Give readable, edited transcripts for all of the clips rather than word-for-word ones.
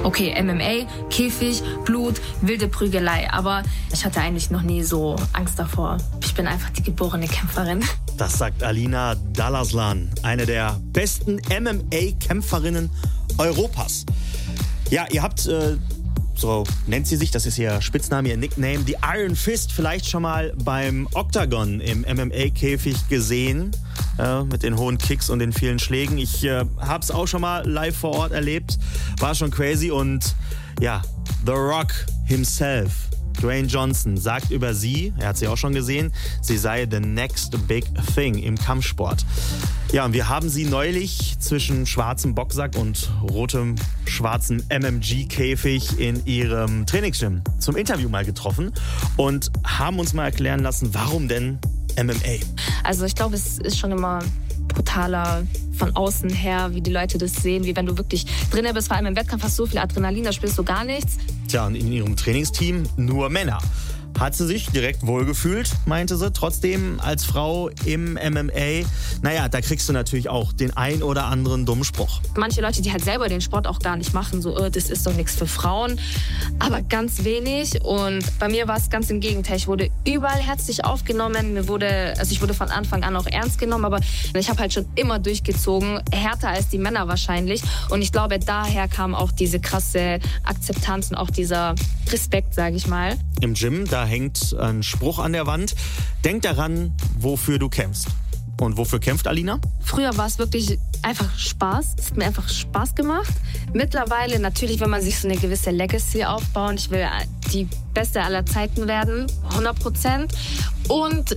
Okay, MMA, Käfig, Blut, wilde Prügelei. Aber ich hatte eigentlich noch nie so Angst davor. Ich bin einfach die geborene Kämpferin. Das sagt Alina Dalaslan, eine der besten MMA-Kämpferinnen Europas. Ja, ihr habt, so nennt sie sich, das ist ihr Spitzname, ihr Nickname, die Iron Fist vielleicht schon mal beim Octagon im MMA-Käfig gesehen. Mit den hohen Kicks und den vielen Schlägen. Ich hab's auch schon mal live vor Ort erlebt. War schon crazy. Und ja, The Rock himself, Dwayne Johnson, sagt über sie, er hat sie auch schon gesehen, sie sei the next big thing im Kampfsport. Ja, und wir haben sie neulich zwischen schwarzem Boxsack und rotem, schwarzem MMG-Käfig in ihrem Trainingsgym zum Interview mal getroffen und haben uns mal erklären lassen, warum denn MMA? Also ich glaube, es ist schon immer brutaler von außen her, wie die Leute das sehen, wie wenn du wirklich drin bist, vor allem im Wettkampf hast du so viel Adrenalin, da spürst du gar nichts. Tja, und in ihrem Trainingsteam nur Männer. Hat sie sich direkt wohlgefühlt, meinte sie. Trotzdem als Frau im MMA, naja, da kriegst du natürlich auch den ein oder anderen dummen Spruch. Manche Leute, die halt selber den Sport auch gar nicht machen, so, das ist doch nichts für Frauen, aber ganz wenig. Und bei mir war es ganz im Gegenteil. Ich wurde überall herzlich aufgenommen. Ich wurde von Anfang an auch ernst genommen, aber ich habe halt schon immer durchgezogen, härter als die Männer wahrscheinlich. Und ich glaube, daher kam auch diese krasse Akzeptanz und auch dieser Respekt, sage ich mal. Im Gym, da hängt ein Spruch an der Wand. Denk daran, wofür du kämpfst. Und wofür kämpft Alina? Früher war es wirklich einfach Spaß. Es hat mir einfach Spaß gemacht. Mittlerweile natürlich, wenn man sich so eine gewisse Legacy aufbaut. Ich will die Beste aller Zeiten werden, 100%. Und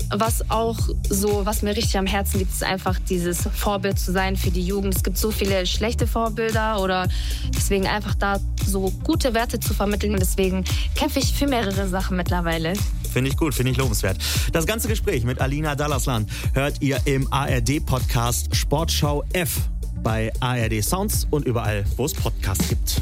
was mir richtig am Herzen liegt, ist einfach dieses Vorbild zu sein für die Jugend. Es gibt so viele schlechte Vorbilder oder deswegen einfach da so gute Werte zu vermitteln. Und deswegen kämpfe ich für mehrere Sachen mittlerweile. Finde ich gut, finde ich lobenswert. Das ganze Gespräch mit Alina Dalaslan hört ihr im ARD-Podcast Sportschau F bei ARD Sounds und überall, wo es Podcasts gibt.